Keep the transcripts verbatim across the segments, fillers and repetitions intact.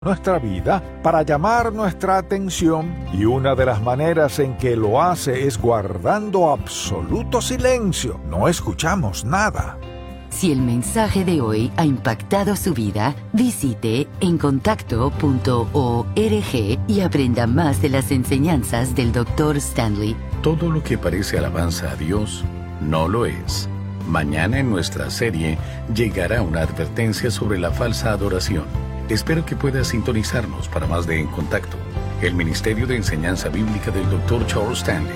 nuestra vida para llamar nuestra atención, y una de las maneras en que lo hace es guardando absoluto silencio. No escuchamos nada. Si el mensaje de hoy ha impactado su vida, visite encontacto punto org y aprenda más de las enseñanzas del doctor Stanley. Todo lo que parece alabanza a Dios no lo es. Mañana en nuestra serie llegará una advertencia sobre la falsa adoración. Espero que pueda sintonizarnos para más de En Contacto, el Ministerio de Enseñanza Bíblica del doctor Charles Stanley.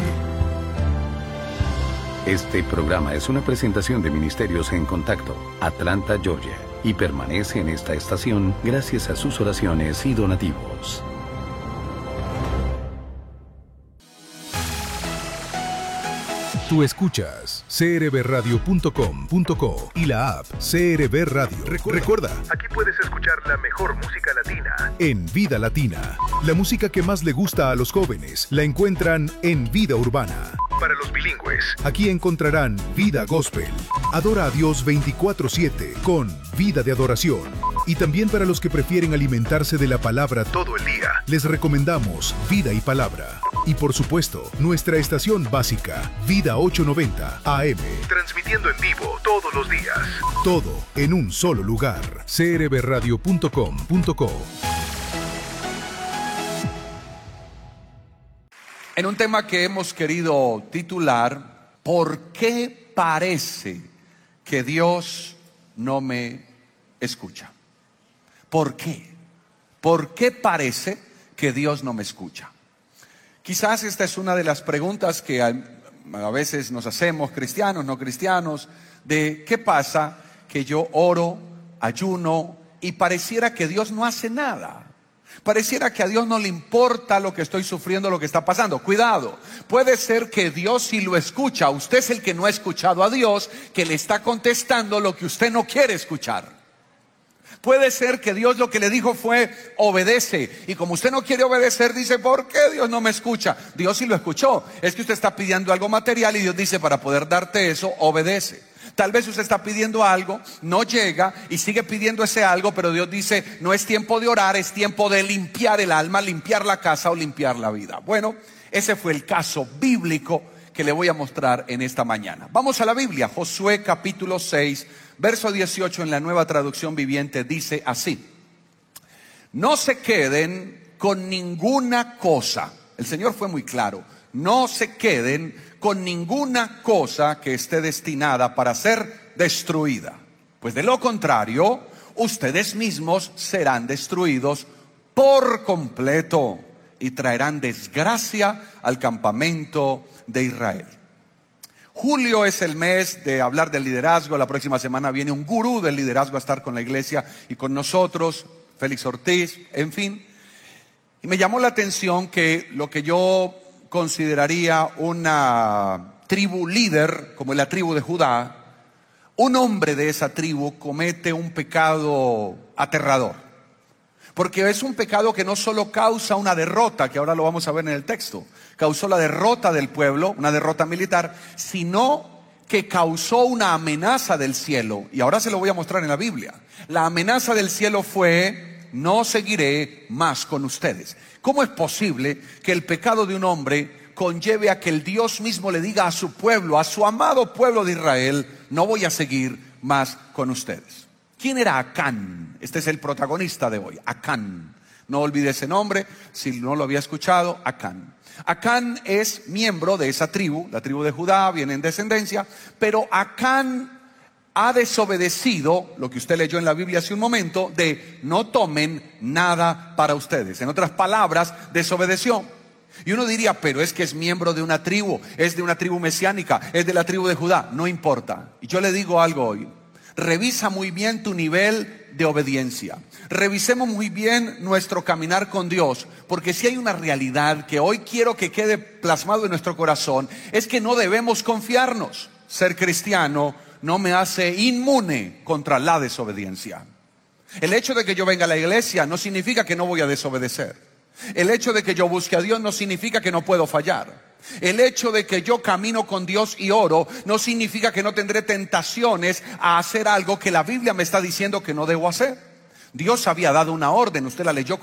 Este programa es una presentación de Ministerios En Contacto, Atlanta, Georgia, y permanece en esta estación gracias a sus oraciones y donativos. Tú escuchas c r b radio punto com punto co y la app C R B Radio. Recuerda, Recuerda, aquí puedes escuchar la mejor música latina. En Vida Latina, la música que más le gusta a los jóvenes la encuentran en Vida Urbana. Para los bilingües, aquí encontrarán Vida Gospel. Adora a Dios veinticuatro siete con Vida de Adoración. Y también para los que prefieren alimentarse de la palabra todo el día, les recomendamos Vida y Palabra. Y por supuesto, nuestra estación básica, Vida ochocientos noventa A M. Transmitiendo en vivo todos los días. Todo en un solo lugar. c r b radio punto com punto co. En un tema que hemos querido titular, ¿por qué parece que Dios no me escucha? ¿Por qué? ¿Por qué parece que Dios no me escucha? Quizás esta es una de las preguntas que a, a veces nos hacemos, cristianos, no cristianos, de qué pasa que yo oro, ayuno y pareciera que Dios no hace nada. Pareciera que a Dios no le importa lo que estoy sufriendo, lo que está pasando. Cuidado, puede ser que Dios sí lo escucha. Usted es el que no ha escuchado a Dios, que le está contestando lo que usted no quiere escuchar. Puede ser que Dios lo que le dijo fue obedece, y como usted no quiere obedecer dice, ¿por qué Dios no me escucha? Dios sí lo escuchó. Es que usted está pidiendo algo material y Dios dice, para poder darte eso, obedece. Tal vez usted está pidiendo algo, no llega y sigue pidiendo ese algo, pero Dios dice, no es tiempo de orar, es tiempo de limpiar el alma, limpiar la casa o limpiar la vida. Bueno, ese fue el caso bíblico que le voy a mostrar en esta mañana. Vamos a la Biblia, Josué capítulo seis, verso dieciocho en la Nueva Traducción Viviente dice así: no se queden con ninguna cosa. El Señor fue muy claro. No se queden con ninguna cosa que esté destinada para ser destruida, pues de lo contrario, ustedes mismos serán destruidos por completo y traerán desgracia al campamento de Israel. Julio es el mes de hablar del liderazgo. La próxima semana viene un gurú del liderazgo a estar con la iglesia y con nosotros, Félix Ortiz, en fin. Y me llamó la atención que lo que yo consideraría una tribu líder, como la tribu de Judá, un hombre de esa tribu comete un pecado aterrador. Porque es un pecado que no solo causa una derrota, que ahora lo vamos a ver en el texto, causó la derrota del pueblo, una derrota militar, sino que causó una amenaza del cielo. Y ahora se lo voy a mostrar en la Biblia. La amenaza del cielo fue: no seguiré más con ustedes. ¿Cómo es posible que el pecado de un hombre conlleve a que el Dios mismo le diga a su pueblo, a su amado pueblo de Israel, no voy a seguir más con ustedes? ¿Quién era Acán? Este es el protagonista de hoy, Acán. No olvide ese nombre, si no lo había escuchado, Acán. Acán es miembro de esa tribu, la tribu de Judá, viene en descendencia, pero Acán ha desobedecido lo que usted leyó en la Biblia hace un momento, de no tomen nada para ustedes. En otras palabras, desobedeció. Y uno diría, pero es que es miembro de una tribu, es de una tribu mesiánica, es de la tribu de Judá. No importa. Y yo le digo algo hoy. Revisa muy bien tu nivel de obediencia. Revisemos muy bien nuestro caminar con Dios, porque si hay una realidad que hoy quiero que quede plasmado en nuestro corazón, es que no debemos confiarnos. Ser cristiano no me hace inmune contra la desobediencia. El hecho de que yo venga a la iglesia no significa que no voy a desobedecer. El hecho de que yo busque a Dios no significa que no puedo fallar. El hecho de que yo camino con Dios y oro no significa que no tendré tentaciones a hacer algo que la Biblia me está diciendo que no debo hacer. Dios había dado una orden, usted la leyó